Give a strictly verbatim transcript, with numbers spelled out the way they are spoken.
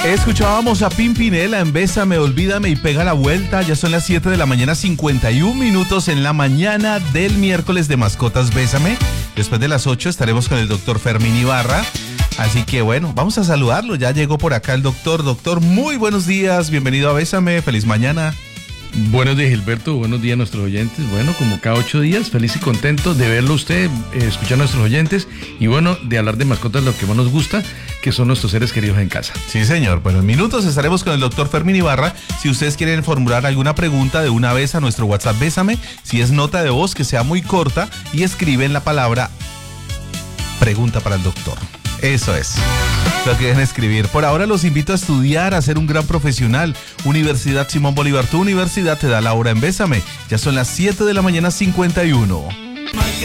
Escuchábamos a Pimpinela en Bésame, Olvídame y Pega la Vuelta. Ya son las siete de la mañana, cincuenta y un minutos en la mañana del miércoles de Mascotas Bésame. Después de las ocho estaremos con el doctor Fermín Ibarra. Así que bueno, vamos a saludarlo. Ya llegó por acá el doctor. Doctor, muy buenos días. Bienvenido a Bésame. Feliz mañana. Buenos días, Gilberto. Buenos días a nuestros oyentes. Bueno, como cada ocho días, feliz y contento de verlo usted, eh, escuchar a nuestros oyentes y bueno, de hablar de mascotas, lo que más nos gusta, que son nuestros seres queridos en casa. Sí, señor. Bueno, en minutos estaremos con el doctor Fermín Ibarra. Si ustedes quieren formular alguna pregunta de una vez a nuestro WhatsApp Bésame, si es nota de voz que sea muy corta y escriben la palabra pregunta para el doctor. Eso es lo que deben escribir. Por ahora los invito a estudiar, a ser un gran profesional. Universidad Simón Bolívar, tu universidad te da la hora en Bésame. Ya son las siete de la mañana, cincuenta y uno.